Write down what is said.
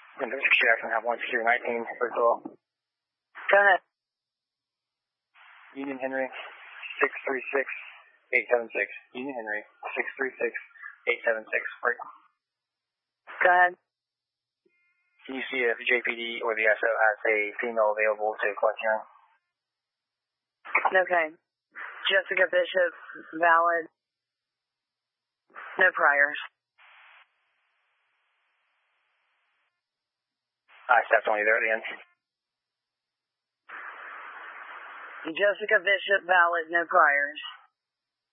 Jackson, have 119 for 12. Go ahead. Union Henry, 636-876. Union Henry, 636-876. Right. Go ahead. Can you see if JPD or the SO has a female available to collect hearing? Okay. Jessica Bishop, valid. No priors. Staff's only there at the end. Jessica Bishop, valid. No priors.